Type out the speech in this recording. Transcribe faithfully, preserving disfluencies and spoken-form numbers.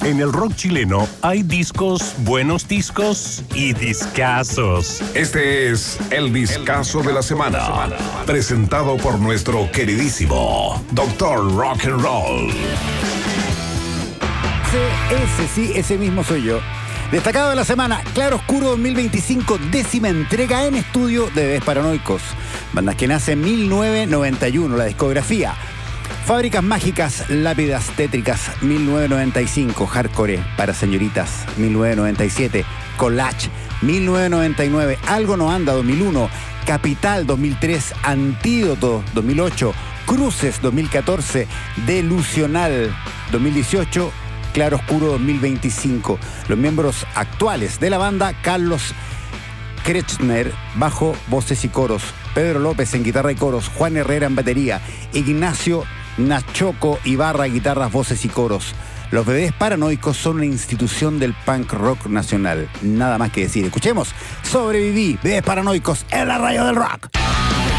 En el rock chileno hay discos, buenos discos y discazos. Este es el discazo de la semana, presentado por nuestro queridísimo Doctor Rock and Roll. Ese, ese sí, ese mismo soy yo. Destacado de la semana, Claro Oscuro dos mil veinticinco, décima entrega en estudio de Bebés Paranoicos. Bandas que nace en mil novecientos noventa y uno, la discografía. Fábricas Mágicas, Lápidas Tétricas, mil novecientos noventa y cinco. Hardcore para señoritas, mil novecientos noventa y siete. Collage, mil novecientos noventa y nueve. Algo no anda, dos mil uno. Capital, dos mil tres. Antídoto, dos mil ocho. Cruces, dos mil catorce. Delusional, dos mil dieciocho. Claro Oscuro dos mil veinticinco. Los miembros actuales de la banda: Carlos Kretschmer, bajo, voces y coros; Pedro López en guitarra y coros; Juan Herrera en batería; Ignacio Nachoco Ibarra, guitarras, voces y coros. Los Bebés Paranoicos son una institución del punk rock nacional. Nada más que decir. Escuchemos Sobreviví, Bebés Paranoicos en la radio del rock.